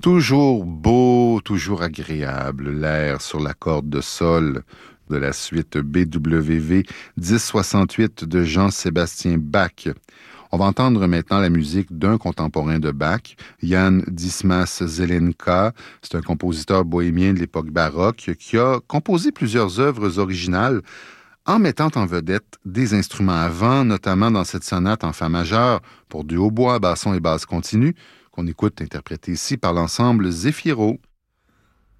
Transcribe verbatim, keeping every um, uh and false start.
Toujours beau, toujours agréable, l'air sur la corde de sol de la suite B W V dix soixante-huit de Jean-Sébastien Bach. On va entendre maintenant la musique d'un contemporain de Bach, Jan Dismas Zelenka. C'est un compositeur bohémien de l'époque baroque qui a composé plusieurs œuvres originales en mettant en vedette des instruments à vent, notamment dans cette sonate en fa majeur pour du hautbois, basson et basse continue, qu'on écoute interprétée ici par l'ensemble Zefiro.